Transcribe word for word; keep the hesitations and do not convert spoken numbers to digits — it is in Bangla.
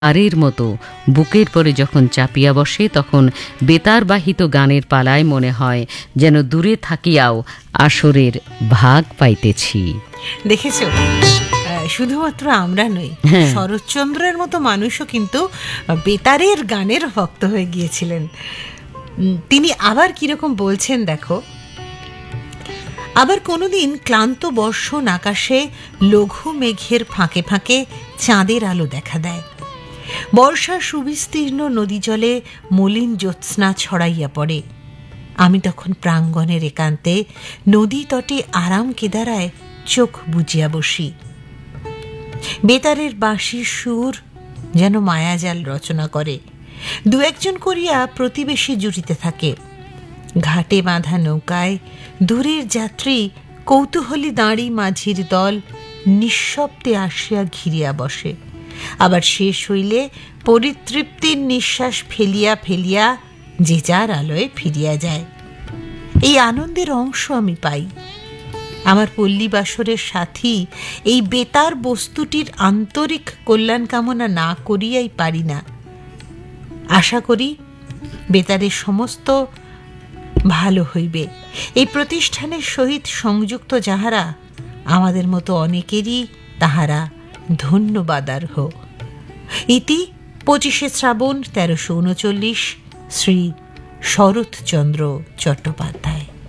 আরের মতো বুকের পরে যখন চাপিয়া বসে, তখন বেতার বাহিত গানের পালায় মনে হয় যেন দূরে থাকিয়াও আসরের ভাগ পাইতেছি। দেখেছো, শুধুমাত্র আমরা নই, শরৎচন্দ্রের মতো মানুষও কিন্তু বেতারের গানের ভক্ত হয়ে গিয়েছিলেন। তিনি আবার কিরকম বলছেন দেখো, আবার কোনোদিন ক্লান্ত বর্ষণ আকাশে লঘু মেঘের ফাঁকে ফাঁকে চাঁদের আলো দেখা দেয়। বর্ষা সুবিস্তীর্ণ নদী জলে মলিন জ্যোৎস্না ছড়াইয়া পড়ে। আমি তখন প্রাঙ্গণের একান্তে নদী তটে আরাম কেদারায় চোখ বুজিয়া বসি। বেতারের বাঁশির সুর যেন মায়াজাল রচনা করে, দু একজন করিয়া প্রতিবেশী জুটিতে থাকে। ঘাটে বাঁধা নৌকায় দূরের যাত্রী কৌতূহলী দাঁড়ি মাঝির দল নিঃশব্দে আসিয়া ঘিরিয়া বসে। আবার শেষ হইলে পরিতৃপ্তির নিঃশ্বাস ফেলিয়া ফেলিয়া যে যার আলোয় ফিরিয়া যায়। এই আনন্দের অংশ আমি পাই। আমার পল্লীবাসরের সাথী এই বেতার বস্তুটির আন্তরিক কল্যাণ কামনা না করিয়াই পারি না। আশা করি বেতারের সমস্ত ভালো হইবে। এই প্রতিষ্ঠানের সহিত সংযুক্ত যাহারা, আমাদের মতো অনেকেরই তাহারা ধন্যবাদার্হ। ইতি পঁচিশে শ্রাবণ তেরোশো উনচল্লিশ, শ্রী শরৎচন্দ্র চট্টোপাধ্যায়।